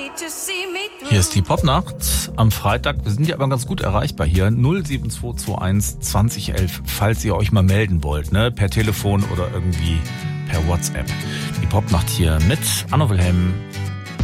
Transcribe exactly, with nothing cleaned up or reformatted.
Hier ist die Popnacht am Freitag. Wir sind ja aber ganz gut erreichbar hier. null sieben zwei zwei eins zwanzig elf, falls ihr euch mal melden wollt, ne? Per Telefon oder irgendwie per WhatsApp. Die Popnacht hier mit Anno Wilhelm.